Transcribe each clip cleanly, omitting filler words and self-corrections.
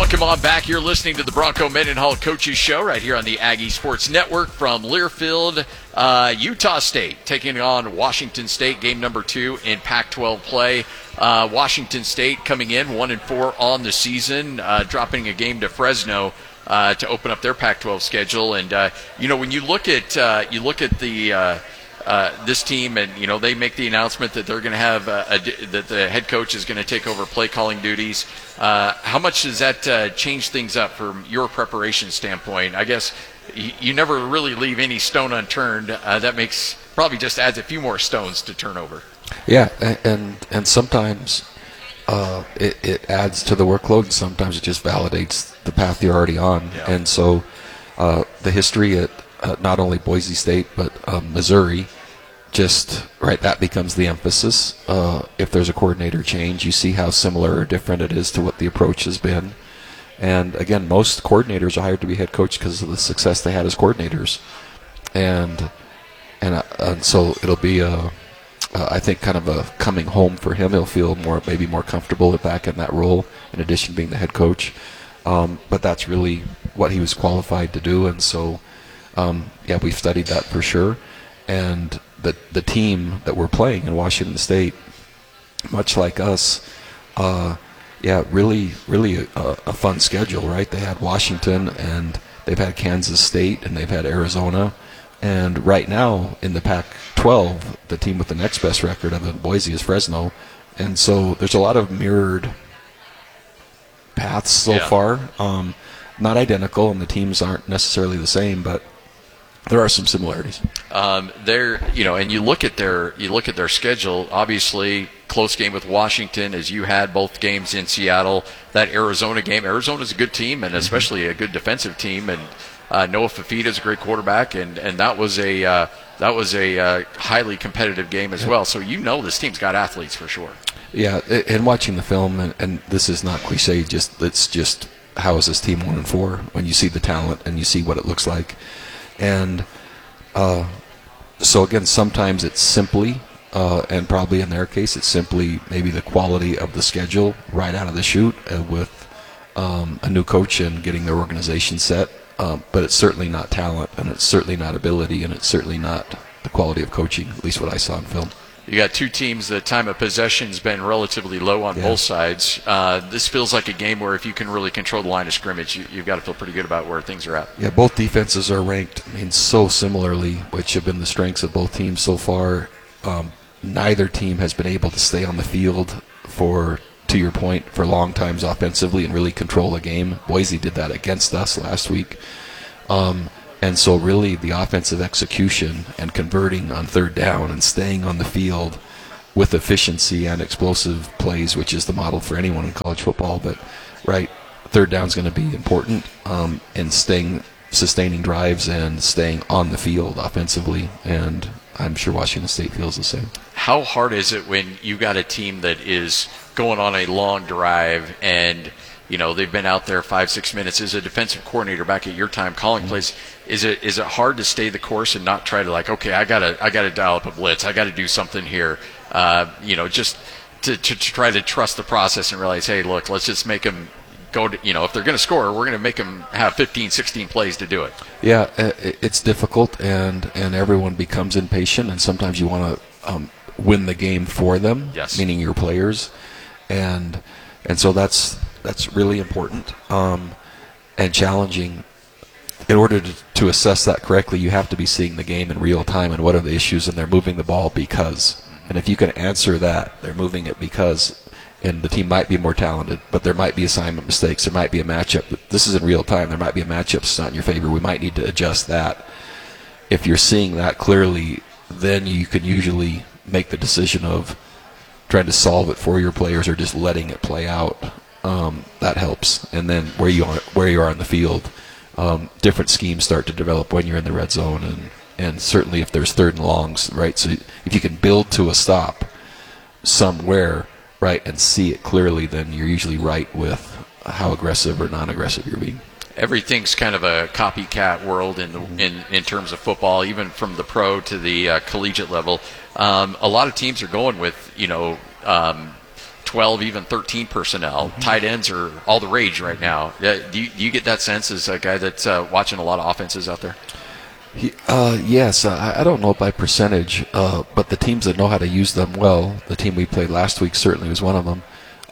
Welcome on back. You're listening to the Bronco Mendenhall Coaches Show right here on the Aggie Sports Network from Learfield, Utah State, taking on Washington State, game number 2 in Pac-12 play. Washington State coming in 1-4 on the season, dropping a game to Fresno to open up their Pac-12 schedule. And when you look at the this team, and they make the announcement that they're going to have that the head coach is going to take over play calling duties. How much does that change things up from your preparation standpoint? I guess you never really leave any stone unturned. That probably just adds a few more stones to turn over. Yeah, and sometimes it adds to the workload, and sometimes it just validates the path you're already on. Yeah. And so the history at not only Boise State but Missouri, that becomes the emphasis. If there's a coordinator change, you see how similar or different it is to what the approach has been. And again, most coordinators are hired to be head coach because of the success they had as coordinators. And so it'll be I think kind of a coming home for him. He'll feel maybe more comfortable back in that role, in addition to being the head coach. But that's really what he was qualified to do. And so, we've studied that for sure. And the team that we're playing in Washington State, much like us, really a fun schedule, right? They had Washington, and they've had Kansas State, and they've had Arizona. And right now in the Pac-12, the team with the next best record other than Boise is Fresno. And so there's a lot of mirrored paths so far. Not identical, and the teams aren't necessarily the same, but there are some similarities. And you look at their schedule. Obviously, close game with Washington, as you had both games in Seattle. That Arizona game. Arizona's a good team, and especially a good defensive team. And Noah Fafita is a great quarterback, and that was a highly competitive game as well. So this team's got athletes for sure. Yeah, and watching the film, and this is not cliche. It's just how is this team 1-4 when you see the talent and you see what it looks like. And so again, sometimes it's simply, and probably in their case, it's simply maybe the quality of the schedule right out of the chute with a new coach and getting their organization set. But it's certainly not talent, and it's certainly not ability, and it's certainly not the quality of coaching, at least what I saw in film. You got two teams, the time of possession's been relatively low on both sides. This feels like a game where if you can really control the line of scrimmage, you've got to feel pretty good about where things are at. Yeah, both defenses are ranked, so similarly, which have been the strengths of both teams so far. Neither team has been able to stay on the field to your point, for long times offensively and really control the game. Boise did that against us last week. And so really the offensive execution and converting on third down and staying on the field with efficiency and explosive plays, which is the model for anyone in college football. But, third down is going to be important in sustaining drives and staying on the field offensively. And I'm sure Washington State feels the same. How hard is it when you got a team that is going on a long drive and they've been out there 5-6 minutes as a defensive coordinator back at your time calling plays? Is it hard to stay the course and not try to I gotta dial up a blitz, I gotta do something here, just to try to trust the process and realize, hey, look, let's just make them go to, if they're going to score, we're going to make them have 15, 16 plays to do it. Yeah, it's difficult, and everyone becomes impatient, and sometimes you want to win the game for them, meaning your players, and so that's really important and challenging. In order to assess that correctly, you have to be seeing the game in real time and what are the issues, and they're moving the ball because. And if you can answer that, they're moving it because, and the team might be more talented, but there might be assignment mistakes, there might be a matchup. This is in real time. There might be a matchup that's not in your favor. We might need to adjust that. If you're seeing that clearly, then you can usually make the decision of trying to solve it for your players or just letting it play out. That helps. And then where you are on the field, different schemes start to develop when you're in the red zone, and certainly if there's third and longs, right? So if you can build to a stop somewhere, right, and see it clearly, then you're usually right with how aggressive or non-aggressive you're being. Everything's kind of a copycat world in terms of football, even from the pro to the collegiate level. A lot of teams are going with 12, even 13 personnel. Tight ends are all the rage right now. Do you get that sense as a guy that's watching a lot of offenses out there? Yes, I don't know by percentage, but the teams that know how to use them well, the team we played last week certainly was one of them.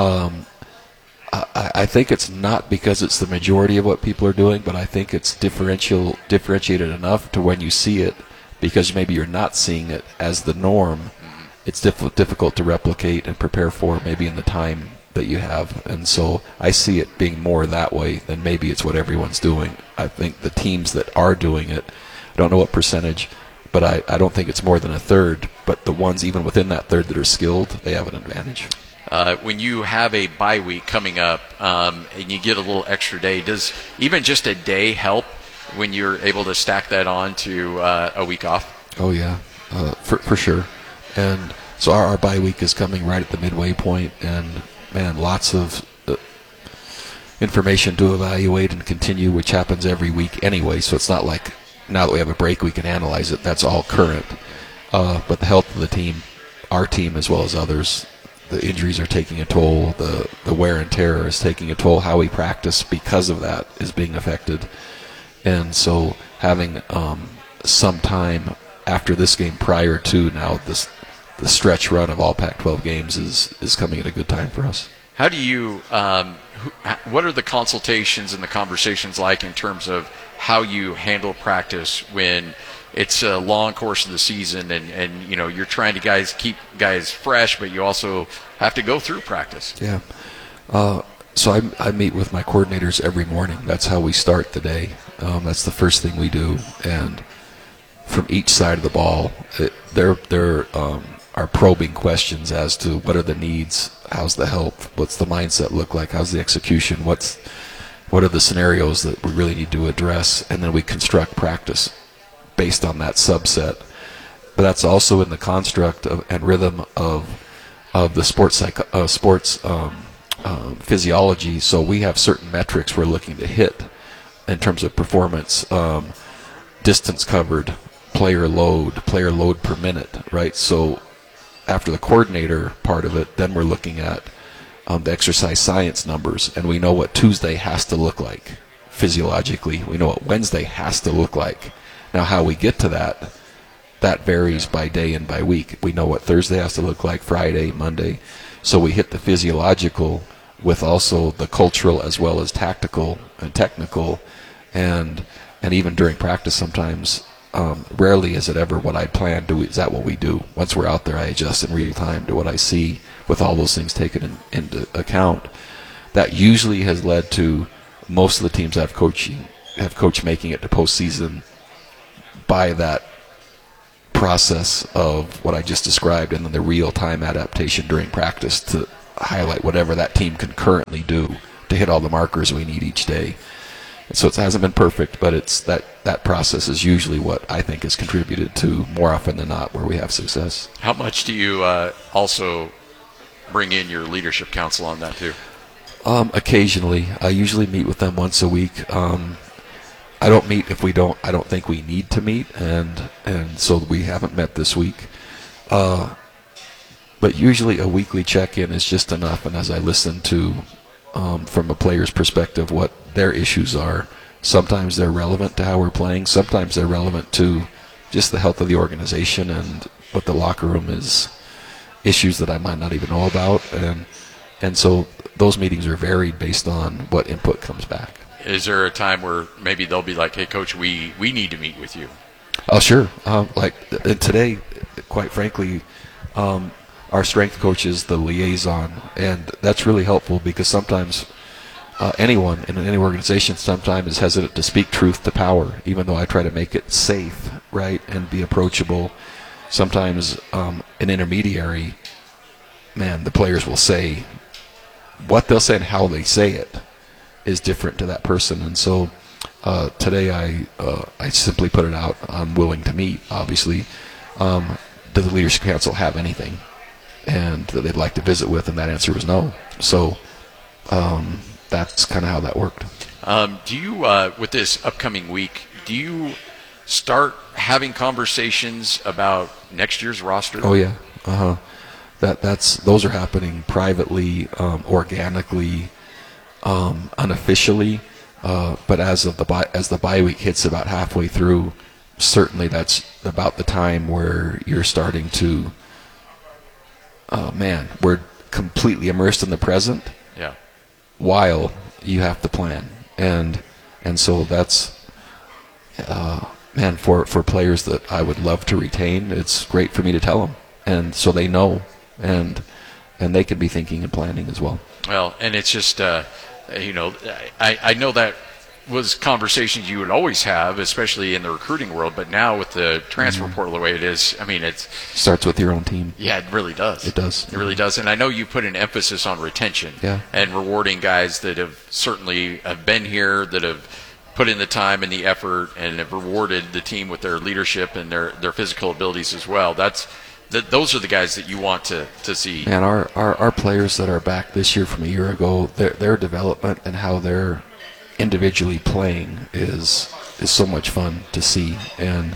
I think it's not because it's the majority of what people are doing, but I think it's differentiated enough to when you see it, because maybe you're not seeing it as the norm, it's difficult to replicate and prepare for maybe in the time that you have. And so I see it being more that way than maybe it's what everyone's doing. I think the teams that are doing it, I don't know what percentage, but I don't think it's more than a third. But the ones even within that third that are skilled, they have an advantage. When you have a bye week coming up and you get a little extra day, does even just a day help when you're able to stack that on to a week off? Oh, yeah, for sure. And so our bye week is coming right at the midway point, and, man, lots of information to evaluate and continue, which happens every week anyway, so it's not like now that we have a break we can analyze it. That's all current. But the health of the team, our team as well as others, the injuries are taking a toll, the wear and tear is taking a toll, how we practice because of that is being affected. And so having some time after this game prior to now the stretch run of all Pac-12 games is coming at a good time for us. How do you what are the consultations and the conversations like in terms of how you handle practice when it's a long course of the season and you know you're trying to keep guys fresh, but you also have to go through practice? Yeah. So I meet with my coordinators every morning. That's how we start the day. That's the first thing we do. And from each side of the ball, there are probing questions as to what are the needs, how's the help, what's the mindset look like, how's the execution, what are the scenarios that we really need to address, and then we construct practice based on that subset. But that's also in the construct and rhythm of the sports physiology. So we have certain metrics we're looking to hit in terms of performance, distance covered, player load per minute, right? So after the coordinator part of it, then we're looking at the exercise science numbers, and we know what Tuesday has to look like physiologically. We know what Wednesday has to look like. Now, how we get to that varies by day and by week. We know what Thursday has to look like, Friday, Monday. So we hit the physiological with also the cultural as well as tactical and technical, and even during practice sometimes. Rarely is it ever what I planned. Is that what we do? Once we're out there, I adjust in real time to what I see with all those things taken into account. That usually has led to most of the teams I've coached making it to postseason by that process of what I just described, and then the real-time adaptation during practice to highlight whatever that team can currently do to hit all the markers we need each day. So it hasn't been perfect, but it's that process is usually what I think has contributed to, more often than not, where we have success. How much do you also bring in your leadership council on that too? Occasionally. I usually meet with them once a week. I don't meet if I don't think we need to meet, and so we haven't met this week. But usually a weekly check-in is just enough, and as I listen to from a player's perspective what their issues are, sometimes they're relevant to how we're playing, sometimes they're relevant to just the health of the organization and what the locker room is, issues that I might not even know about, and so those meetings are varied based on what input comes back. Is there a time where maybe they'll be like, hey coach, we need to meet with you? Oh, sure. And today, quite frankly, our strength coach is the liaison, and that's really helpful because sometimes anyone in any organization sometimes is hesitant to speak truth to power, even though I try to make it safe, right, and be approachable. Sometimes an intermediary, man, the players will say what they'll say and how they say it is different to that person. And so today I simply put it out, I'm willing to meet, obviously. Does the Leadership Council have anything and that they'd like to visit with? And that answer was no. So that's kind of how that worked. Do you, with this upcoming week, do you start having conversations about next year's roster? Oh, yeah. those are happening privately, organically, unofficially. But as the bye week hits about halfway through, certainly that's about the time where you're starting to, we're completely immersed in the present. Yeah. While you have to plan, and so that's, for players that I would love to retain, it's great for me to tell them, and so they know, and they can be thinking and planning as well. Well, and it's just, I know that was conversations you would always have, especially in the recruiting world, but now with the transfer portal the way it is, I mean, it starts with your own team. Yeah, it really does. It does. It really does. And I know you put an emphasis on retention and rewarding guys that have certainly have been here, that have put in the time and the effort, and have rewarded the team with their leadership and their physical abilities as well. Those are the guys that you want to see. And our players that are back this year from a year ago, their development and how they're individually playing is so much fun to see. And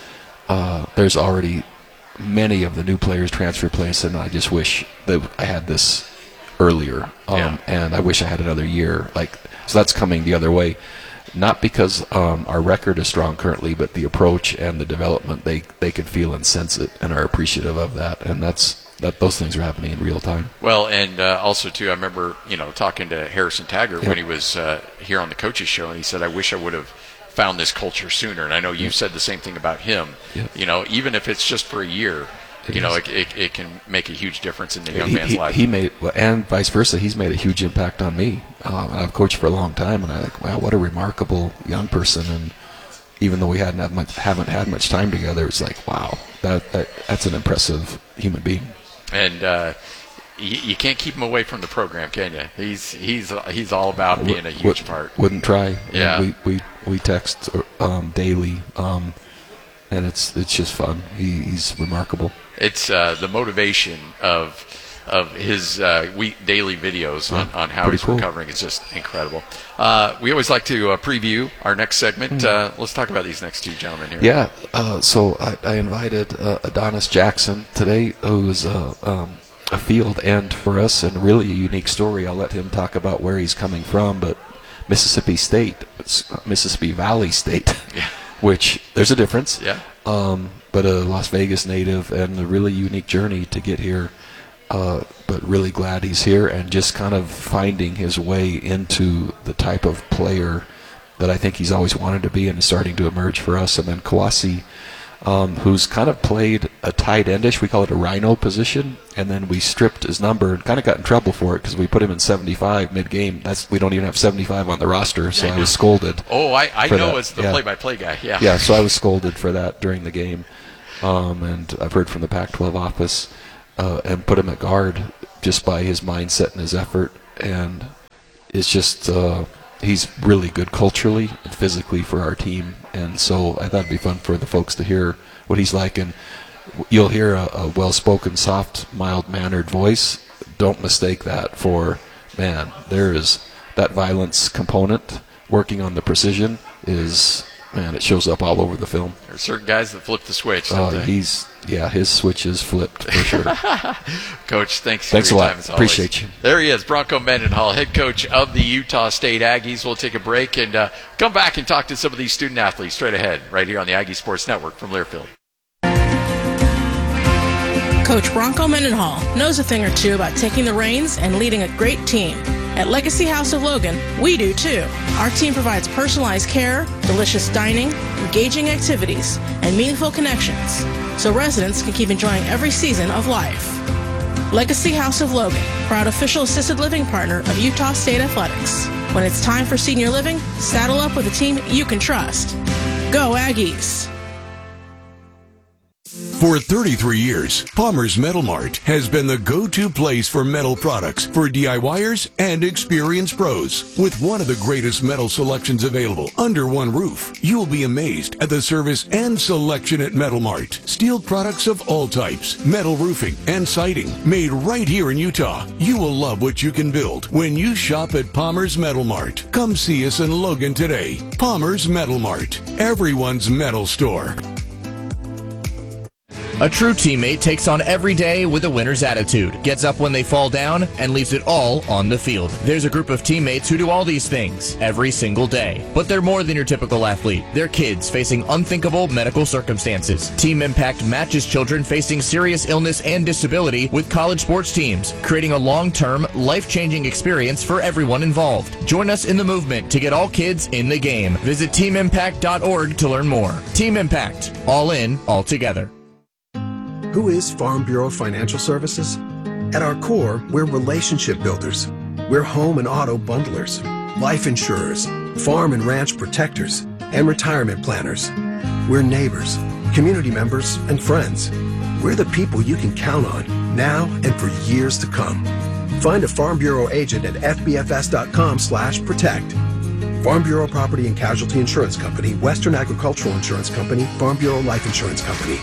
there's already many of the new players transfer place, and I just wish that I had this earlier. And I wish I had another year. So that's coming the other way. Not because our record is strong currently, but the approach and the development, they can feel and sense it and are appreciative of that. And those things are happening in real time. Well, and also too, I remember talking to Harrison Taggart when he was here on the Coaches Show, and he said, "I wish I would have found this culture sooner." And I know you've said the same thing about him. Even if it's just for a year, it can make a huge difference in the young man's life. He made, and vice versa, he's made a huge impact on me. I've coached for a long time, and I think, wow, what a remarkable young person. And even though we haven't had much time together, it's like, wow, that's an impressive human being. And you can't keep him away from the program, can you? He's all about being a huge part. Wouldn't try. Yeah. We text daily, and it's just fun. He's remarkable. It's the motivation of his daily videos on how he's recovering is just incredible. We always like to preview our next segment. Let's talk about these next two gentlemen here. Yeah. So I invited Adonis Jackson today, who's a field end for us, and really a unique story. I'll let him talk about where he's coming from, but Mississippi Valley State, which there's a difference. Yeah. But a Las Vegas native, and a really unique journey to get here. But really glad he's here, and just kind of finding his way into the type of player that I think he's always wanted to be, and is starting to emerge for us. And then Kawasi, who's kind of played a tight endish, we call it a rhino position, and then we stripped his number and kind of got in trouble for it because we put him in 75 mid-game. We don't even have 75 on the roster, so I was scolded. Oh, I know as the play-by-play guy. Yeah, so I was scolded for that during the game. And I've heard from the Pac-12 office, and put him at guard just by his mindset and his effort. And it's just, he's really good culturally and physically for our team. And so I thought it'd be fun for the folks to hear what he's like. And you'll hear a well-spoken, soft, mild-mannered voice. Don't mistake that for, there is that violence component. Working on the precision it shows up all over the film. There are certain guys that flip the switch. His switch is flipped for sure. Coach, thanks a lot. Time, as Appreciate you. There he is, Bronco Mendenhall, head coach of the Utah State Aggies. We'll take a break and come back and talk to some of these student athletes straight ahead, right here on the Aggie Sports Network from Learfield. Coach Bronco Mendenhall knows a thing or two about taking the reins and leading a great team. At Legacy House of Logan, we do too. Our team provides personalized care, delicious dining, engaging activities, and meaningful connections, so residents can keep enjoying every season of life. Legacy House of Logan, proud official assisted living partner of Utah State Athletics. When it's time for senior living, saddle up with a team you can trust. Go Aggies! For 33 years, Palmer's Metal Mart has been the go-to place for metal products for DIYers and experienced pros. With one of the greatest metal selections available under one roof, you will be amazed at the service and selection at Metal Mart. Steel products of all types, metal roofing and siding, made right here in Utah. You will love what you can build when you shop at Palmer's Metal Mart. Come see us in Logan today. Palmer's Metal Mart, everyone's metal store. A true teammate takes on every day with a winner's attitude, gets up when they fall down, and leaves it all on the field. There's a group of teammates who do all these things every single day. But they're more than your typical athlete. They're kids facing unthinkable medical circumstances. Team Impact matches children facing serious illness and disability with college sports teams, creating a long-term, life-changing experience for everyone involved. Join us in the movement to get all kids in the game. Visit teamimpact.org to learn more. Team Impact. All in, all together. Who is Farm Bureau Financial Services? At our core, we're relationship builders. We're home and auto bundlers, life insurers, farm and ranch protectors, and retirement planners. We're neighbors, community members, and friends. We're the people you can count on now and for years to come. Find a Farm Bureau agent at fbfs.com/protect. Farm Bureau Property and Casualty Insurance Company, Western Agricultural Insurance Company, Farm Bureau Life Insurance Company.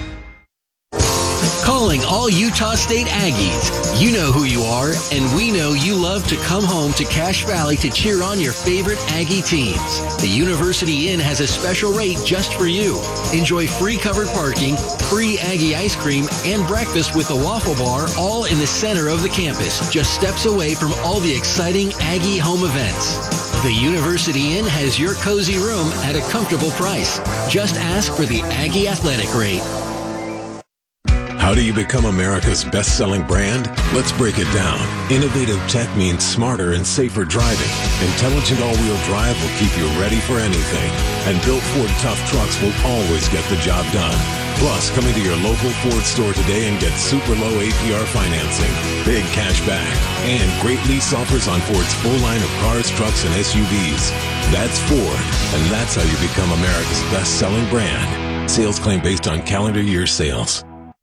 Calling all Utah State Aggies. You know who you are, and we know you love to come home to Cache Valley to cheer on your favorite Aggie teams. The University Inn has a special rate just for you. Enjoy free covered parking, free Aggie ice cream, and breakfast with a waffle bar, all in the center of the campus, just steps away from all the exciting Aggie home events. The University Inn has your cozy room at a comfortable price. Just ask for the Aggie Athletic rate. How do you become America's best-selling brand? Let's break it down. Innovative tech means smarter and safer driving. Intelligent all-wheel drive will keep you ready for anything. And built Ford tough trucks will always get the job done. Plus, come into your local Ford store today and get super low APR financing, big cash back, and great lease offers on Ford's full line of cars, trucks, and SUVs. That's Ford, and that's how you become America's best-selling brand. Sales claim based on calendar year sales.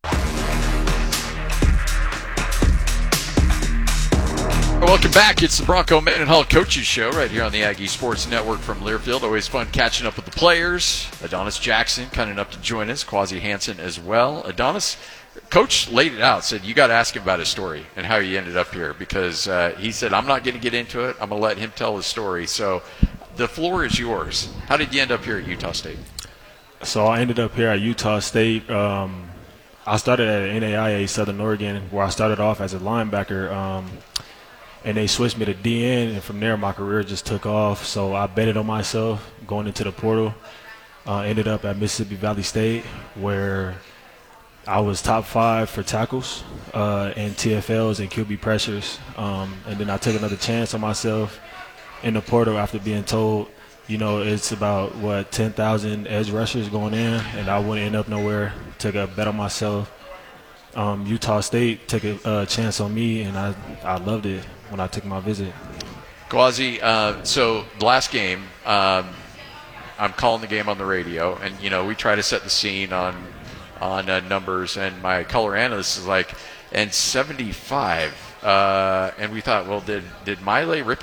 Welcome back. It's the Bronco Mendenhall Coaches Show right here on the Aggie Sports Network from Learfield. Always fun catching up with the players. Adonis Jackson kind enough to join us. Quasi Hansen as well. Adonis, Coach laid it out, said you got to ask him about his story and how he ended up here because he said, I'm not going to get into it. I'm going to let him tell his story. So the floor is yours. How did you end up here at Utah State? So I ended up here at Utah State. I started at NAIA Southern Oregon where I started off as a linebacker. And they switched me to DN, and from there my career just took off. So I betted on myself going into the portal. Ended up at Mississippi Valley State, where I was top 5 for tackles and TFLs and QB pressures. And then I took another chance on myself in the portal after being told, you know, it's about, 10,000 edge rushers going in, and I wouldn't end up nowhere. Took a bet on myself. Utah State took a chance on me, and I loved it when I took my visit. Quasi, so last game, I'm calling the game on the radio, and, you know, we try to set the scene on numbers, and my color analyst is like, and 75. And we thought, well, did Miley rip